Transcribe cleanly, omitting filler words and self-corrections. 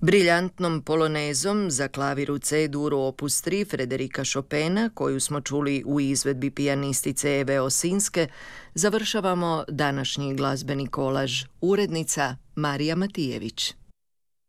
Briljantnom polonezom za klavir u C-dur opus 3 Frederika Chopina, koju smo čuli u izvedbi pijanistice Eve Osinske, završavamo današnji glazbeni kolaž. Urednica Marija Matijević.